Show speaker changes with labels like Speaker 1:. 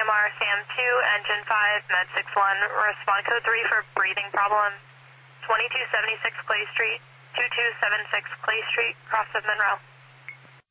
Speaker 1: AMR SAM2, Engine 5, Med 61, respond code 3 for breathing problem. 2276 Clay Street, 2276 Clay Street, cross of Monroe.